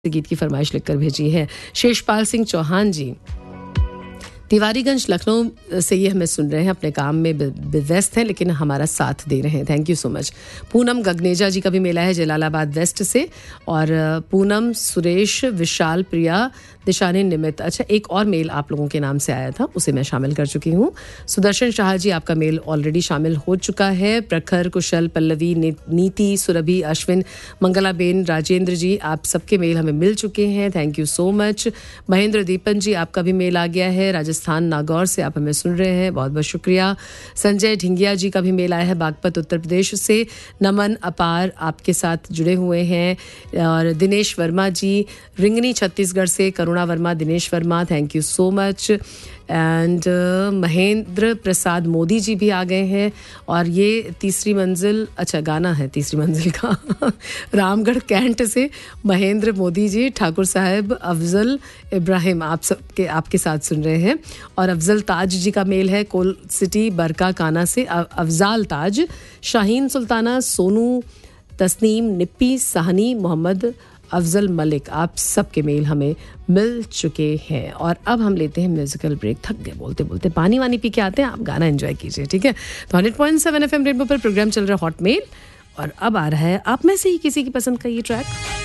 गीत की फरमाइश लिखकर भेजी है शेषपाल सिंह चौहान जी। तिवारीगंज लखनऊ से ये हमें सुन रहे हैं, अपने काम में व्यस्त हैं लेकिन हमारा साथ दे रहे हैं, thank you so much. Poonam Gagneja जी का भी मेला है जलालाबाद वेस्ट से, और पूनम, सुरेश, विशाल, प्रिया, दिशानी, निमित। अच्छा, एक और मेल आप लोगों के नाम से आया था, उसे मैं शामिल कर चुकी हूँ। सुदर्शन शाह जी, आपका मेल ऑलरेडी शामिल हो चुका है। प्रखर, कुशल, पल्लवी, नीति, सुरभि, अश्विन, मंगला बेन, राजेंद्र जी, आप सबके मेल हमें मिल चुके हैं, thank you so much. Mahendra दीपन जी, आपका भी मेल आ गया है, राजस्थान नागौर से आप हमें सुन रहे हैं, बहुत बहुत शुक्रिया। संजय ढिंगिया जी का भी मेल आया है बागपत उत्तर प्रदेश से, नमन अपार आपके साथ जुड़े हुए हैं। और दिनेश वर्मा जी रिंगनी छत्तीसगढ़ से, करुणा Verma, Dinesh Verma, thank you so much. And Mahendra Prasad Modi ji भी आ गए हैं। और ये तीसरी मंजिल, अच्छा गाना है तीसरी मंजिल का रामगढ़ कैंट से महेंद्र मोदी जी, ठाकुर साहब, अफजल इब्राहिम, आप सबके आपके साथ सुन रहे हैं। और अफजल ताज जी का मेल है कोल सिटी बरका काना से, अफजाल ताज, शाहीन सुल्ताना, सोनू, तस्नीम, निप्पी, साहनी, मोहम्मद अफजल मलिक, आप सबके मेल हमें मिल चुके हैं। और अब हम लेते हैं म्यूजिकल ब्रेक, थक गए बोलते बोलते, पानी वानी पी के आते हैं, आप गाना एंजॉय कीजिए, ठीक है। तो 100.7 FM रेनबो पर प्रोग्राम चल रहा है हॉट मेल, और अब आ रहा है आप में से ही किसी की पसंद का ये ट्रैक।